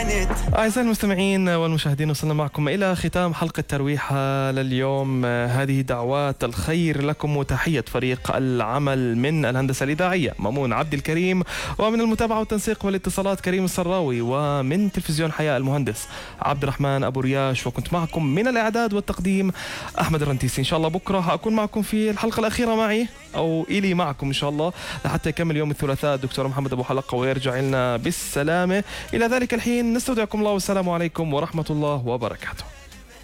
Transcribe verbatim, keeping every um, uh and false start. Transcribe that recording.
أعزائي المستمعين والمشاهدين، وصلنا معكم إلى ختام حلقة ترويحة لليوم. هذه دعوات الخير لكم وتحية فريق العمل من الهندسة الإذاعية مأمون عبد الكريم، ومن المتابعة والتنسيق والاتصالات كريم السراوي، ومن تلفزيون حياة المهندس عبد الرحمن أبو رياش، وكنت معكم من الإعداد والتقديم أحمد الرنتيسي. إن شاء الله بكرة هأكون معكم في الحلقة الأخيرة معي أو إلي معكم إن شاء الله لحتى يكمل يوم الثلاثاء الدكتور محمد أبو حلقة ويرجع لنا بالسلامة. إلى ذلك الحين نستودعكم الله والسلام عليكم ورحمة الله وبركاته.